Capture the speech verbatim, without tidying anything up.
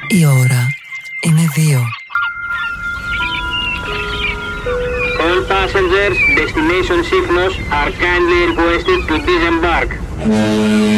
Η ώρα είναι δύο. All passengers, destination Sifnos, are kindly requested to disembark.